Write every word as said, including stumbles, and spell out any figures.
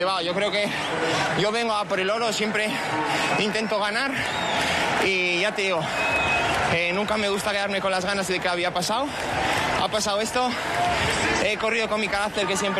Yo creo que yo vengo a por el oro, siempre intento ganar y ya te digo, eh, nunca me gusta quedarme con las ganas de que había pasado. Ha pasado esto, he corrido con mi carácter que siempre